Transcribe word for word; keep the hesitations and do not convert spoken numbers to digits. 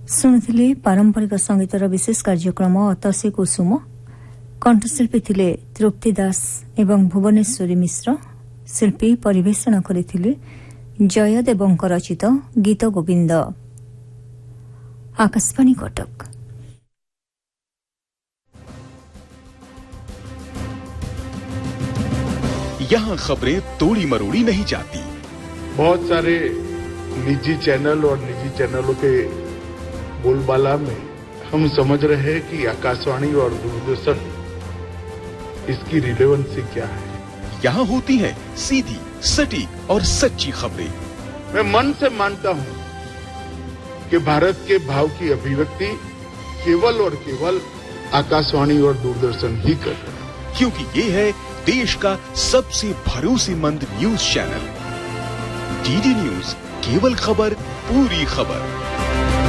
ଶୁଣିଥିଲେ ପାରମ୍ପରିକ ସଙ୍ଗୀତର ବିଶେଷ କାର୍ଯ୍ୟକ୍ରମ ଅତସୀ କୁସୁମ। କଣ୍ଠଶିଳ୍ପୀ ଥିଲେ ତୃପ୍ତି ଦାସ ଏବଂ ଭୁବନେଶ୍ୱରୀ ମିଶ୍ର। ଶିଳ୍ପୀ ପରିବେଷଣ କରିଥିଲେ ଜୟଦେବଙ୍କ ରଚିତ ଗୀତ ଗୋବିନ୍ଦ। आकाशवाणी कटक। यहाँ खबरें तोड़ी मरोड़ी नहीं जाती। बहुत सारे निजी चैनल और निजी चैनलों के बोलबाला में हम समझ रहे हैं कि आकाशवाणी और दूरदर्शन इसकी रिलेवेंसी क्या है। यहाँ होती है सीधी, सटीक और सच्ची खबरें। मैं मन से मानता हूँ कि भारत के भाव की अभिव्यक्ति केवल और केवल आकाशवाणी और दूरदर्शन ही कर रहे हैं, क्योंकि ये है देश का सबसे भरोसेमंद न्यूज चैनल। डीडी न्यूज, केवल खबर पूरी खबर।